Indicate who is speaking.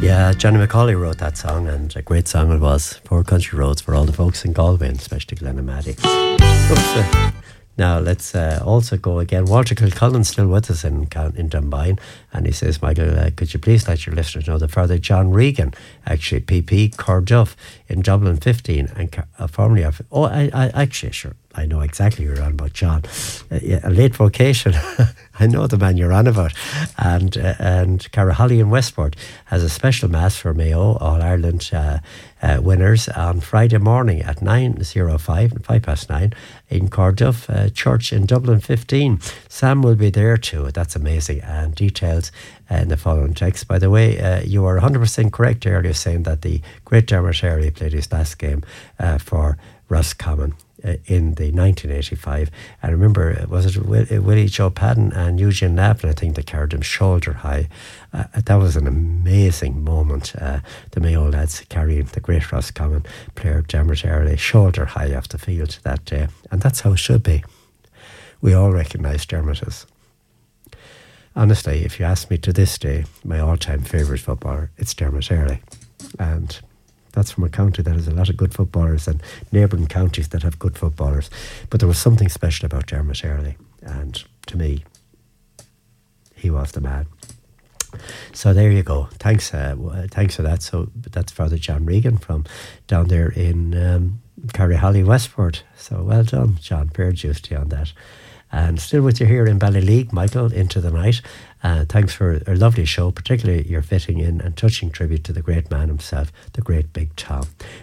Speaker 1: Yeah, Johnny Macaulay wrote that song, and a great song it was. Poor Country Roads for all the folks in Galway, especially Glenamaddy. Now let's also go again. Walter Kilcullen's still with us in Dunboyne, and he says, Michael, could you please let your listeners know that Father John Regan, actually PP Corduff in Dublin 15, and formerly of... Oh, I actually, sure, I know exactly who you're on about, John. A late vocation. I know the man you're on about. And Caraholly in Westport has a special mass for Mayo All-Ireland winners on Friday morning at 5:09 in Corduff Church in Dublin 15. Sam will be there too. That's amazing. And details in the following text. By the way, you are 100% correct earlier saying that the great Dermot Earley played his last game for Roscommon in the 1985, and remember, was it Willie Joe Padden and Eugene Lavin, I think, that carried him shoulder high. That was an amazing moment, the Mayo lads carrying the great Roscommon player Dermot Earley shoulder high off the field that day, and that's how it should be. We all recognise Dermot as, honestly, if you ask me to this day, my all-time favourite footballer, it's Dermot Earley, and that's from a county that has a lot of good footballers and neighbouring counties that have good footballers. But there was something special about Dermot Earley, and to me, he was the man. So there you go. Thanks for that. So that's Father John Regan from down there in Caraholly, Westport. So well done, John. Fair dues to you on that. And still with you here in Ballyleague, Michael, into the night. Thanks for a lovely show, particularly your fitting in and touching tribute to the great man himself, the great Big Tom.